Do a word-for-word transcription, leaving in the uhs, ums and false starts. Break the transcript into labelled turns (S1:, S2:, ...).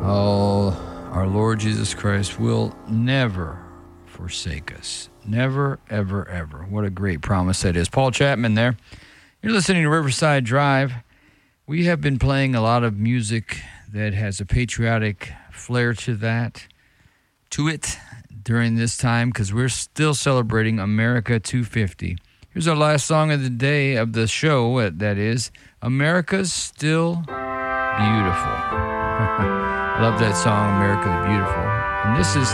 S1: Oh, our Lord Jesus Christ will never forsake us. Never, ever, ever. What a great promise that is. Paul Chapman there. You're listening to Riverside Drive. We have been playing a lot of music that has a patriotic flair to that, to it during this time, because we're still celebrating America two fifty. Here's our last song of the day, of the show, that is, America's Still Beautiful. I love that song, America the Beautiful. And this is